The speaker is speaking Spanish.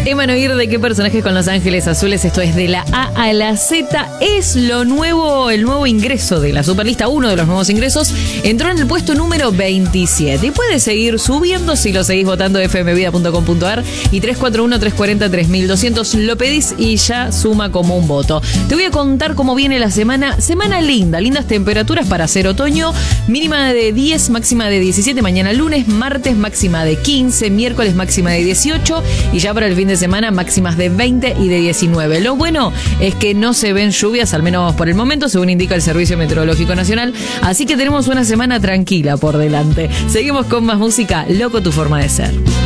Emanuel, ¿de qué personaje con Los Ángeles Azules? Esto es de la A a la Z. Es lo nuevo, el nuevo ingreso de la Superlista, uno de los nuevos ingresos. Entró en el puesto número 27 y puede seguir subiendo si lo seguís votando fmvida.com.ar y 341-340-3200. Lo pedís y ya suma como un voto. Te voy a contar cómo viene la semana. Semana linda, lindas temperaturas para hacer otoño. Mínima de 10, máxima de 17 mañana lunes, martes máxima de 15, miércoles máxima de 18 y ya para el fin de semana máximas de 20 y de 19. Lo bueno es que no se ven lluvias, al menos por el momento, según indica el Servicio Meteorológico Nacional, así que tenemos una semana tranquila por delante. Seguimos con más música. Loco tu forma de ser.